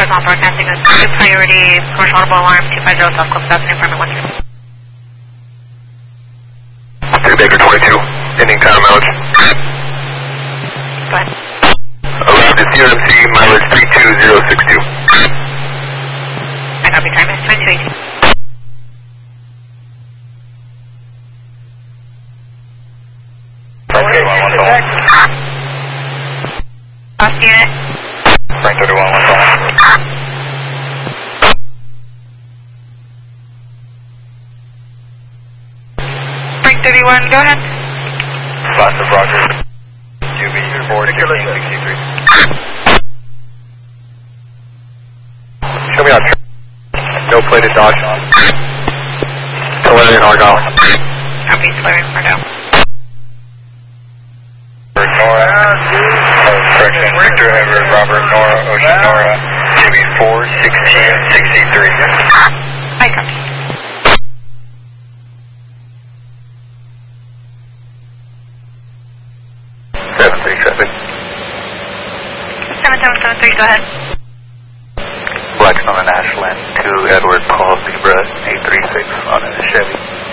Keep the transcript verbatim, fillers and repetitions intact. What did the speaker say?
Northwest on broadcasting is two priority commercial audible alarm two five zero South Coast Thousand Apartment one three. three Baker twenty-two, ending time mileage. Go ahead. Arrived at C R M C, mileage three two zero six two. I copy, time is twenty-two eighteen. Frank thirty-one, one call. Last unit. Frank thirty-one, one call. Frank thirty-one, go ahead. Last of Roger. U V, report sixteen sixty-three. Show me on track. No plated Dodge. Tulare and Argyle. Copy, Tulare and Argyle. Nora, oh, correction, Victor Edward, Robert, Nora, Ocean, Nora, Q B four sixteen sixty-three. I copy. seven three traffic. seven seven seven three, go ahead. Blackstone and Ashland, two Edward, call Zebra eight three six on a Chevy.